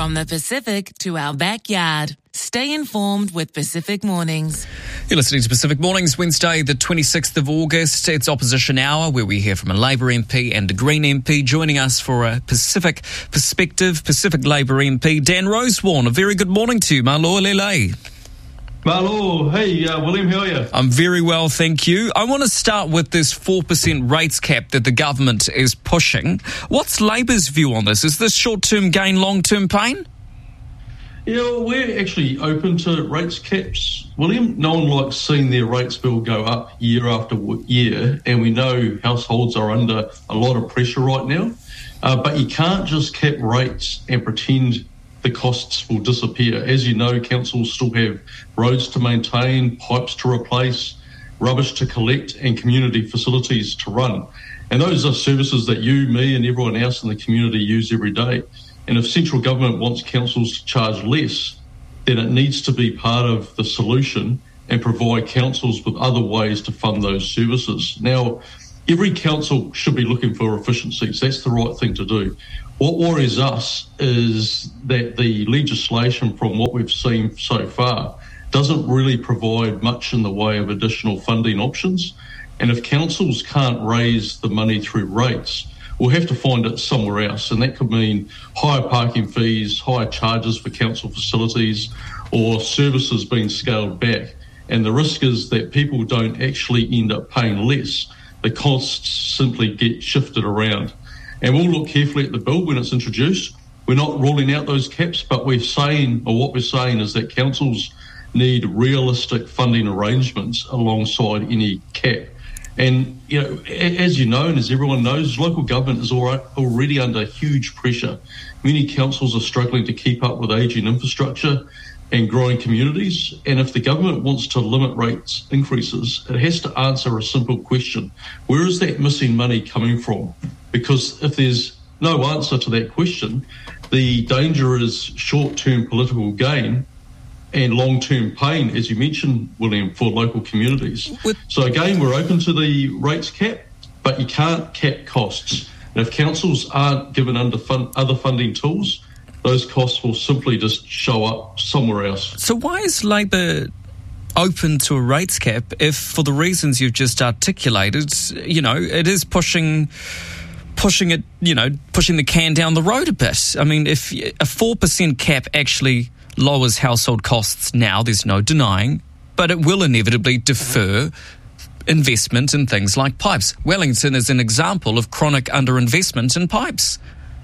From the Pacific to our backyard. Stay informed with Pacific Mornings. You're listening to Pacific Mornings, Wednesday, the 26th of August. It's Opposition Hour, where we hear from a Labour MP and a Green MP. Joining us for a Pacific perspective, Pacific Labour MP Dan Rosewarne. A very good morning to you, Malo Lele. Malo, hey, William, how are you? I'm very well, thank you. I want to start with this 4% rates cap that the government is pushing. What's Labour's view on this? Is this short-term gain, long-term pain? Yeah, well, we're actually open to rates caps, William. No one likes seeing their rates bill go up year after year, and we know households are under a lot of pressure right now. But you can't just cap rates and pretend the costs will disappear. As you know, councils still have roads to maintain, pipes to replace, rubbish to collect, and community facilities to run. And those are services that you, me, and everyone else in the community use every day. And if central government wants councils to charge less, then it needs to be part of the solution and provide councils with other ways to fund those services. Now, every council should be looking for efficiencies. That's the right thing to do. What worries us is that the legislation, from what we've seen so far, doesn't really provide much in the way of additional funding options. And if councils can't raise the money through rates, we'll have to find it somewhere else. And that could mean higher parking fees, higher charges for council facilities, or services being scaled back. And the risk is that people don't actually end up paying less. The costs simply get shifted around. And we'll look carefully at the bill when it's introduced. We're not ruling out those caps, but what we're saying is that councils need realistic funding arrangements alongside any cap. And, you know, as you know, and as everyone knows, local government is already under huge pressure. Many councils are struggling to keep up with ageing infrastructure and growing communities. And if the government wants to limit rates increases, it has to answer a simple question. Where is that missing money coming from? Because if there's no answer to that question, the danger is short-term political gain and long-term pain, as you mentioned, William, for local communities. So again, we're open to the rates cap, but you can't cap costs. And if councils aren't given other funding tools, those costs will simply just show up somewhere else. So why is Labour open to a rates cap if, for the reasons you've just articulated, you know, it is pushing the can down the road a bit? I mean, if a 4% cap actually lowers household costs now, there's no denying, but it will inevitably defer investment in things like pipes. Wellington is an example of chronic underinvestment in pipes.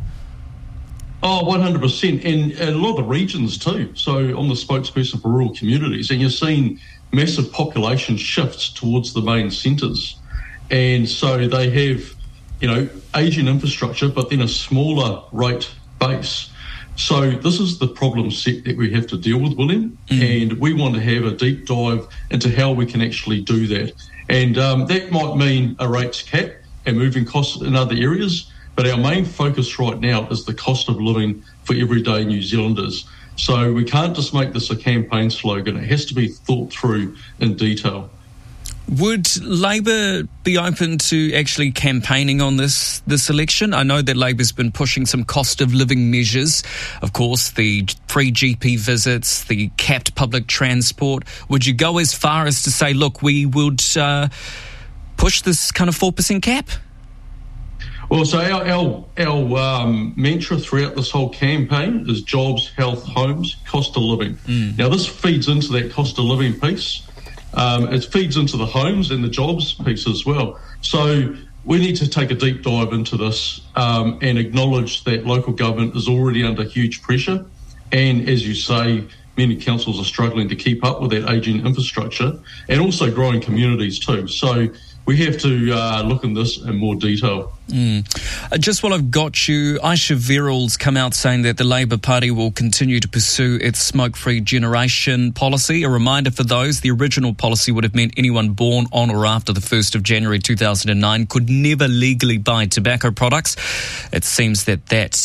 Oh, 100%. And a lot of the regions too. So I'm the spokesperson for rural communities, and you're seeing massive population shifts towards the main centres. And so they have, you know, ageing infrastructure, but then a smaller rate base. So this is the problem set that we have to deal with, William, and we want to have a deep dive into how we can actually do that. And that might mean a rates cap and moving costs in other areas, but our main focus right now is the cost of living for everyday New Zealanders. So we can't just make this a campaign slogan. It has to be thought through in detail. Would Labour be open to actually campaigning on this election? I know that Labour's been pushing some cost of living measures, of course, the free GP visits, the capped public transport. Would you go as far as to say, look, we would push this kind of 4% cap? Well, so our mantra throughout this whole campaign is jobs, health, homes, cost of living. Now, this feeds into that cost of living piece. It feeds into the homes and the jobs piece as well. So we need to take a deep dive into this and acknowledge that local government is already under huge pressure. And as you say, many councils are struggling to keep up with that ageing infrastructure and also growing communities too. So we have to look in this in more detail. Just while I've got you, Aisha Verrall's come out saying that the Labour Party will continue to pursue its smoke-free generation policy. A reminder for those, the original policy would have meant anyone born on or after the 1st of January 2009 could never legally buy tobacco products. It seems that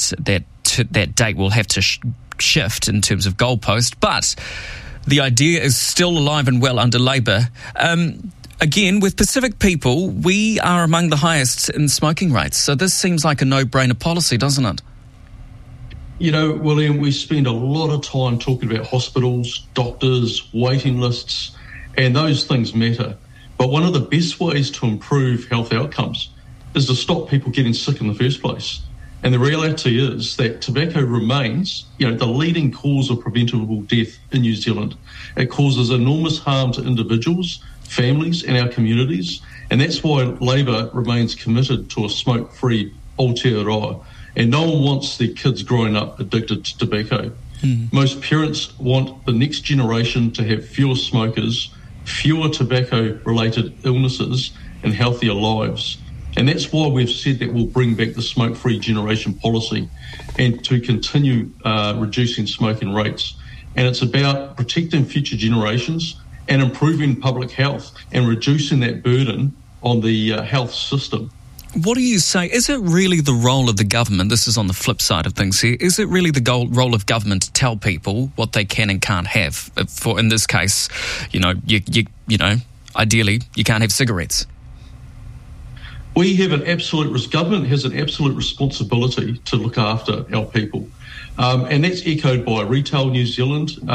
date will have to shift in terms of goalpost, but the idea is still alive and well under Labour. Again, with Pacific people, we are among the highest in smoking rates. So this seems like a no-brainer policy, doesn't it? You know, William, we spend a lot of time talking about hospitals, doctors, waiting lists, and those things matter. But one of the best ways to improve health outcomes is to stop people getting sick in the first place. And the reality is that tobacco remains, the leading cause of preventable death in New Zealand. It causes enormous harm to individuals, families, and our communities. And that's why Labour remains committed to a smoke-free Aotearoa. And no one wants their kids growing up addicted to tobacco. Most parents want the next generation to have fewer smokers, fewer tobacco-related illnesses, and healthier lives. And that's why we've said that we'll bring back the smoke-free generation policy and to continue reducing smoking rates. And it's about protecting future generations and improving public health and reducing that burden on the health system. What do you say? Is it really the role of the government? This is on the flip side of things here. Is it really the role of government to tell people what they can and can't have? For in this case, ideally, you can't have cigarettes. We have government has an absolute responsibility to look after our people. And that's echoed by Retail New Zealand.